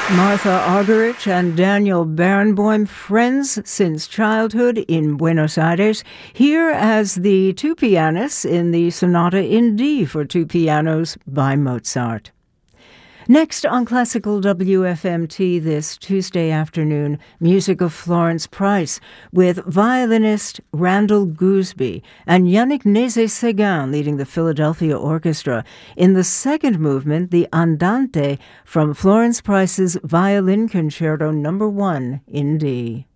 Martha Argerich and Daniel Barenboim, friends since childhood in Buenos Aires, here as the two pianists in the Sonata in D for two pianos by Mozart. Next on Classical WFMT this Tuesday afternoon, music of Florence Price with violinist Randall Gooseby and Yannick Nézet-Séguin leading the Philadelphia Orchestra in the second movement, the Andante, from Florence Price's Violin Concerto No. 1 in D.